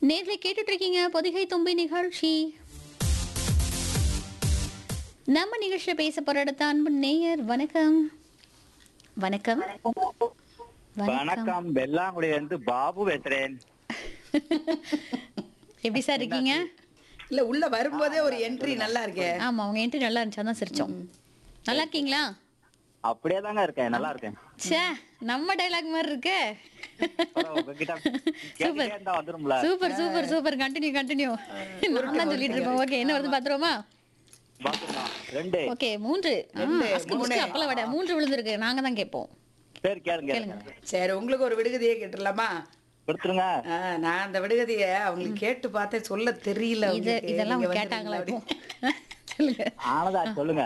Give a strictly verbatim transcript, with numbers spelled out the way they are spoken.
நேர்ல கேட்டுட்டு இருக்கீங்க பொதிகை தும்பி நிகழ்ச்சி. நம்ம நிகழ்ச்சியில பேச போற அடுத்த அன்பு நேயர் வணக்கம். வணக்கம் வணக்கம். வணக்கம். வெள்ளாங்குடியில இருந்து பாபு பேசுறேன். எப்படி சார் இருக்கீங்க? இல்ல உள்ள வரும்போதே ஒரு என்ட்ரி நல்லா இருக்கே. ஆமா, உங்க என்ட்ரி நல்லா இருந்துச்சு, அதான் சிரிச்சோம். நல்லா இருக்கீங்களா? அப்படியே தாங்க இருக்கேன், நல்லா இருக்கேன். ச்சே, நம்ம டைலாக் மாதிரி இருக்கே. அப்புறம் உங்ககிட்ட கேட்டுட்டே இருந்தா வந்துரும்ல. Super super super. Continue continue. நான் தான் சொல்லிட்டு இருப்பேன். ஓகே, என்ன வருது பாத்துருவோமா? பாத்துமா ரெண்டு. ஓகே, மூன்று. ரெண்டு, அஸ்கு மூணு. புஸ்கு அப்பள வடை மூன்று விழுந்திருக்கு. நாங்க தான் கேட்போம். சரி கேளுங்க கேளுங்க. கேளுங்க. சரி, உங்களுக்கு ஒரு விடுகதையே கேட்டுடலாமா? கொடுத்துருங்க. ஆ, நான் அந்த விடுகதைய அவங்களுக்கு கேட்டு பார்த்தேன், சொல்ல தெரியல இது அவங்களுக்கு. இதெல்லாம் நீங்க அவங்க கேட்டாங்களா வந்துருங்களா இப்போ? சொல்லுங்க. ஆனதா சொல்லுங்க.